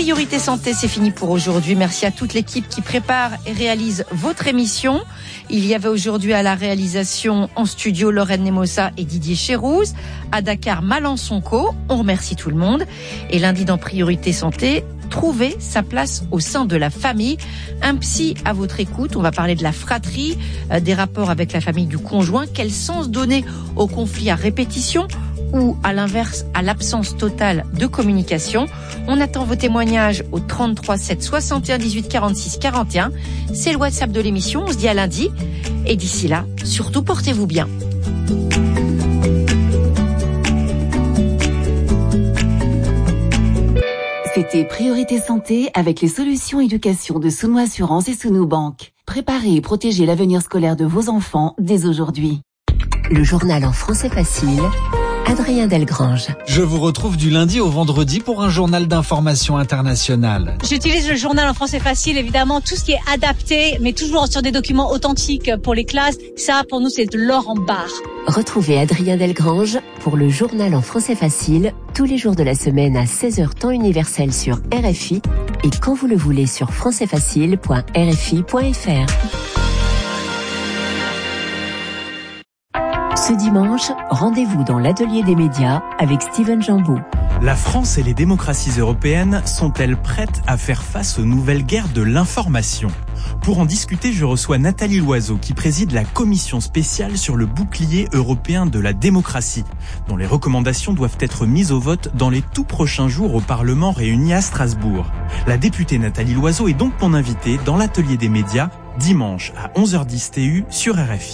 Priorité Santé, c'est fini pour aujourd'hui. Merci à toute l'équipe qui prépare et réalise votre émission. Il y avait aujourd'hui à la réalisation en studio Lorraine Nemossa et Didier Chérouz. À Dakar, Malençon Co. On remercie tout le monde. Et lundi dans Priorité Santé, trouver sa place au sein de la famille. Un psy à votre écoute. On va parler de la fratrie, des rapports avec la famille du conjoint. Quel sens donner au conflit à répétition ou à l'inverse, à l'absence totale de communication. On attend vos témoignages au 33 7 61 18 46 41. C'est le WhatsApp de l'émission. On se dit à lundi. Et d'ici là, surtout portez-vous bien. C'était Priorité Santé avec les solutions éducation de Sounou Assurance et Sounou Banque. Préparez et protégez l'avenir scolaire de vos enfants dès aujourd'hui. Le journal en français facile, Adrien Delgrange. Je vous retrouve du lundi au vendredi pour un journal d'information internationale. J'utilise le journal en français facile, évidemment, tout ce qui est adapté, mais toujours sur des documents authentiques pour les classes. Ça, pour nous, c'est de l'or en barre. Retrouvez Adrien Delgrange pour le journal en français facile, tous les jours de la semaine à 16h temps universel sur RFI et quand vous le voulez sur françaisfacile.rfi.fr. Ce dimanche, rendez-vous dans l'atelier des médias avec Steven Jambeau. La France et les démocraties européennes sont-elles prêtes à faire face aux nouvelles guerres de l'information ? Pour en discuter, je reçois Nathalie Loiseau qui préside la commission spéciale sur le bouclier européen de la démocratie, dont les recommandations doivent être mises au vote dans les tout prochains jours au Parlement réuni à Strasbourg. La députée Nathalie Loiseau est donc mon invitée dans l'atelier des médias, dimanche à 11h10 TU sur RFI.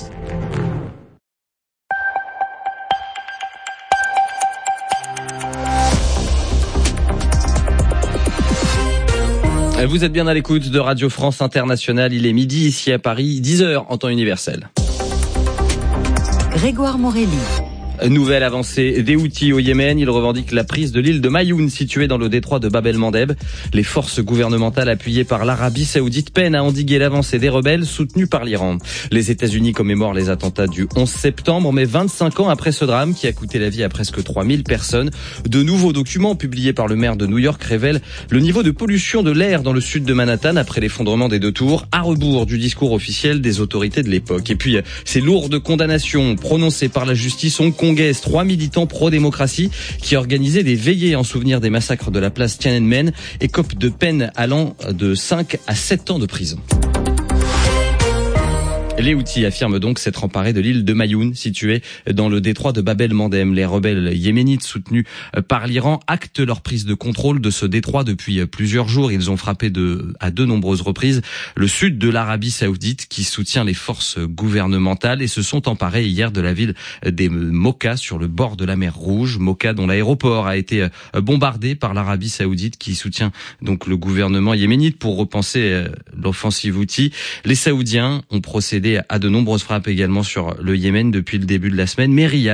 Vous êtes bien à l'écoute de Radio France Internationale. Il est midi ici à Paris, 10h en temps universel. Grégoire Morelli. Nouvelle avancée des Houthis au Yémen. Ils revendiquent la prise de l'île de Mayoun, située dans le détroit de Bab el-Mandeb. Les forces gouvernementales appuyées par l'Arabie Saoudite peinent à endiguer l'avancée des rebelles soutenus par l'Iran. Les États-Unis commémorent les attentats du 11 septembre, mais 25 ans après ce drame qui a coûté la vie à presque 3000 personnes. De nouveaux documents publiés par le maire de New York révèlent le niveau de pollution de l'air dans le sud de Manhattan après l'effondrement des deux tours, à rebours du discours officiel des autorités de l'époque. Et puis, ces lourdes condamnations prononcées par la justice hongkongaise, 3 militants pro-démocratie qui organisaient des veillées en souvenir des massacres de la place Tiananmen écopent de peines allant de 5 à 7 ans de prison. Les Houthis affirment donc s'être emparés de l'île de Mayoun, située dans le détroit de Bab el-Mandeb. Les rebelles yéménites soutenus par l'Iran actent leur prise de contrôle de ce détroit depuis plusieurs jours. Ils ont frappé à de nombreuses reprises le sud de l'Arabie Saoudite qui soutient les forces gouvernementales et se sont emparés hier de la ville des Mocha sur le bord de la mer Rouge. Mocha dont l'aéroport a été bombardé par l'Arabie Saoudite qui soutient donc le gouvernement yéménite pour repenser l'offensive Houthi. Les Saoudiens ont procédé à de nombreuses frappes également sur le Yémen depuis le début de la semaine. Mais Riyad